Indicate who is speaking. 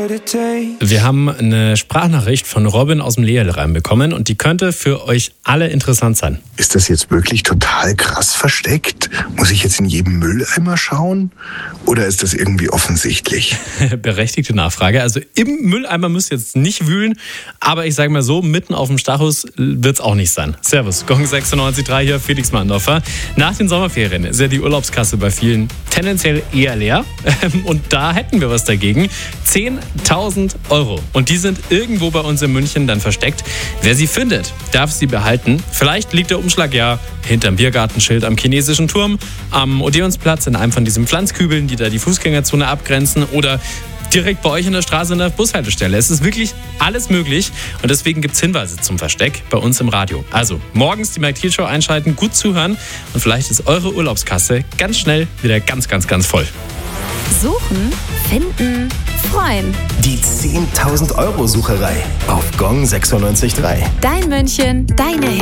Speaker 1: Wir haben eine Sprachnachricht von Robin aus dem Lehrl reinbekommen und die könnte für euch alle interessant sein.
Speaker 2: Ist das jetzt wirklich total krass versteckt? Muss ich jetzt in jedem Mülleimer schauen? Oder ist das irgendwie offensichtlich?
Speaker 1: Berechtigte Nachfrage. Also im Mülleimer müsst ihr jetzt nicht wühlen, aber ich sage mal so, mitten auf dem Stachus wird es auch nicht sein. Servus, Gong 96.3 hier, Felix Mandorfer. Nach den Sommerferien ist ja die Urlaubskasse bei vielen tendenziell eher leer. Und da hätten wir was dagegen. 10.000 Euro. Und die sind irgendwo bei uns in München dann versteckt. Wer sie findet, darf sie behalten. Vielleicht liegt der Umschlag ja hinterm Biergartenschild am chinesischen Turm, am Odeonsplatz in einem von diesen Pflanzkübeln, die da die Fußgängerzone abgrenzen, oder direkt bei euch in der Straße in der Bushaltestelle. Es ist wirklich alles möglich und deswegen gibt es Hinweise zum Versteck bei uns im Radio. Also morgens die Mike Thiel Show einschalten, gut zuhören und vielleicht ist eure Urlaubskasse ganz schnell wieder ganz, ganz, ganz voll.
Speaker 3: Suchen, finden, freuen.
Speaker 4: Die 10.000 Euro Sucherei auf Gong 96.3.
Speaker 3: Dein München, deine Hits.